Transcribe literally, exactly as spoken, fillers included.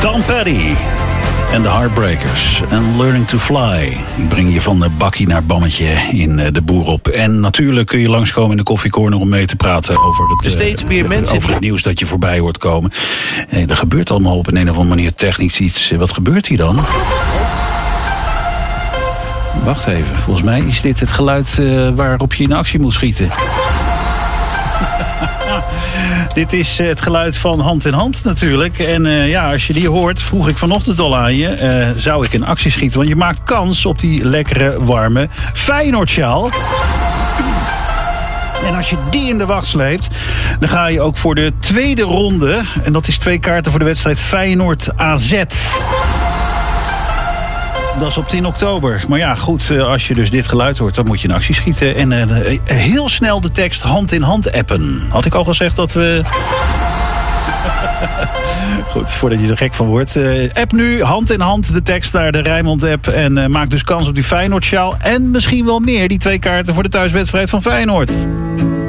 Tom Petty en de Heartbreakers en Learning to Fly. Ik breng je van de bakkie naar bammetje in de boer op. En natuurlijk kun je langskomen in de koffiecorner om mee te praten over het, er steeds meer uh, mensen over het nieuws dat je voorbij hoort komen. En er gebeurt allemaal op een, een of andere manier technisch iets. Wat gebeurt hier dan? Wacht even, volgens mij is dit het geluid uh, waarop je in actie moet schieten. Dit is het geluid van Hand in Hand natuurlijk. En uh, ja, als je die hoort, vroeg ik vanochtend al aan je, uh, zou ik in actie schieten? Want je maakt kans op die lekkere, warme Feyenoordsjaal. En als je die in de wacht sleept, dan ga je ook voor de tweede ronde. En dat is twee kaarten voor de wedstrijd Feyenoord-A Z. Dat is op tien oktober. Maar ja, goed, als je dus dit geluid hoort, dan moet je in actie schieten. En uh, heel snel de tekst hand in hand appen. Had ik al gezegd dat we... Goed, voordat je er gek van wordt. Uh, app nu, hand in hand, de tekst naar de Rijnmond-app. En uh, maak dus kans op die Feyenoordsjaal. En misschien wel meer, die twee kaarten voor de thuiswedstrijd van Feyenoord.